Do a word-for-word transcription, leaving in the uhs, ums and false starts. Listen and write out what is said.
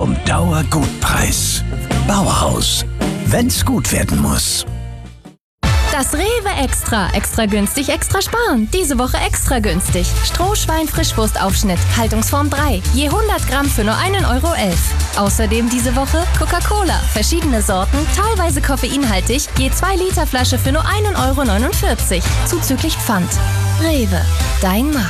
zum Dauergutpreis. Bauhaus, wenn's gut werden muss. Das Rewe Extra. Extra günstig, extra sparen. Diese Woche extra günstig. Strohschwein-Frischwurstaufschnitt, Haltungsform drei. Je hundert Gramm für nur einen Euro elf. Außerdem diese Woche Coca-Cola. Verschiedene Sorten, teilweise koffeinhaltig. Je zwei Liter Flasche für nur einen Euro neunundvierzig. Zuzüglich Pfand. Rewe. Dein Markt.